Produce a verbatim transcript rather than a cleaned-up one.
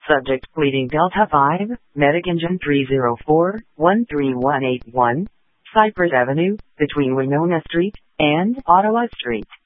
Subject pleading Delta five, Medic Engine three zero four, one three one eight one, Cypress Avenue, between Winona Street and Ottawa Street.